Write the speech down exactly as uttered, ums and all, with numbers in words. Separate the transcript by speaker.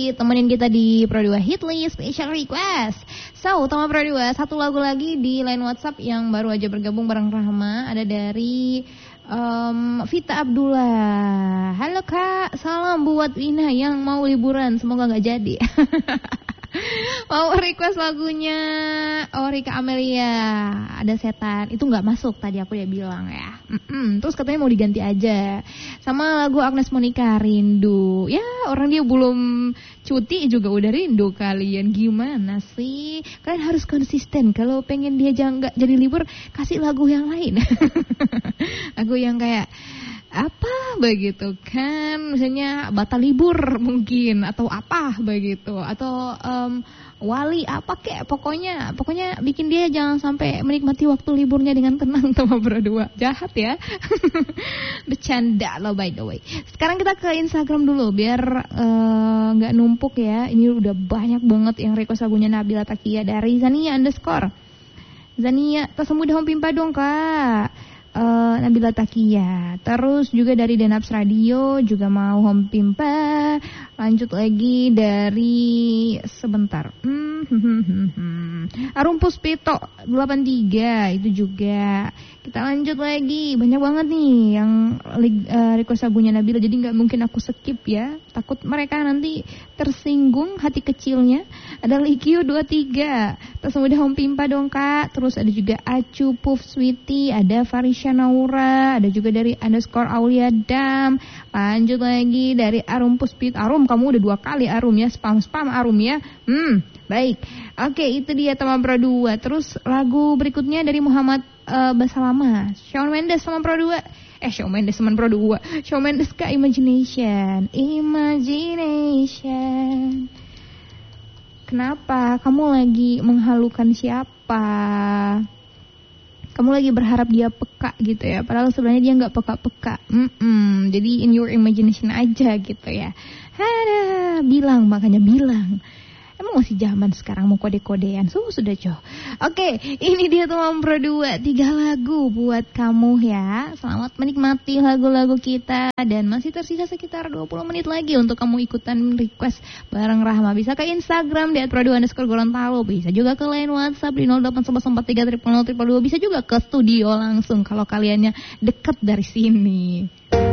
Speaker 1: masih temenin kita di Pro dua Hitlist Special Request. So, utama Pro dua, satu lagu lagi di line WhatsApp yang baru aja bergabung bareng Rahma. Ada dari um, Vita Abdullah. Halo Kak, salam buat Wina yang mau liburan, semoga gak jadi. Mau request lagunya Oh Rika Amelia, Ada Setan. Itu gak masuk tadi aku ya bilang ya. Mm-mm. Terus katanya mau diganti aja sama lagu Agnes Monica, Rindu. Ya orang dia belum cuti juga udah rindu. Kalian gimana sih? Kalian harus konsisten. Kalau pengen dia jangan gak jadi libur, kasih lagu yang lain. Lagu yang kayak apa begitu kan, misalnya batal libur mungkin, atau apa begitu, atau um, wali apa kek, pokoknya pokoknya bikin dia jangan sampai menikmati waktu liburnya dengan tenang sama berdua. Jahat ya. Bercanda loh by the way. Sekarang kita ke Instagram dulu biar nggak uh, numpuk ya. Ini udah banyak banget yang request lagunya Nabila Takia dari Zania underscore Zania, tak semudah Pimpa dong Kak. Uh, Nabila Takia. Terus juga dari Denaps Radio juga mau Home Pimpa. Lanjut lagi dari sebentar. Hmm, hmm, hmm, hmm. Arum Puspito delapan tiga itu juga. Kita lanjut lagi. Banyak banget nih yang uh, request lagunya Nabila, jadi nggak mungkin aku skip ya. Takut mereka nanti tersinggung hati kecilnya. Ada Likio dua tiga. Terus udah Home Pimpa dong Kak. Terus ada juga Acu Puff Sweetie, ada Farisha Naura, ada juga dari underscore Aulia Dam. Lanjut lagi dari Arum Puspit. Arum, kamu udah dua kali Arum ya, spam-spam Arum ya. Hmm, baik. Oke, itu dia teman Pro dua. Terus lagu berikutnya dari Muhammad uh, Basalama, Shawn Mendes teman Pro dua. Eh, Shawn Mendes teman Pro dua. Shawn Mendes ke Imagination. Imagination. Kenapa? Kamu lagi menghalukan siapa? Kamu lagi berharap dia peka gitu ya, padahal sebenarnya dia nggak peka-peka. Mm-mm, jadi in your imagination aja gitu ya. Ada bilang, makanya bilang. Emang masih zaman sekarang mau kode-kodean? So, sudah coh. Oke, ini dia teman Pro dua, tiga lagu buat kamu ya. Selamat menikmati lagu-lagu kita. Dan masih tersisa sekitar dua puluh menit lagi untuk kamu ikutan request bareng Rahma. Bisa ke Instagram di at pro dua underscore Gorontalo. Bisa juga ke line WhatsApp di nol delapan satu empat tiga nol nol nol dua. Bisa juga ke studio langsung kalau kaliannya dekat dari sini.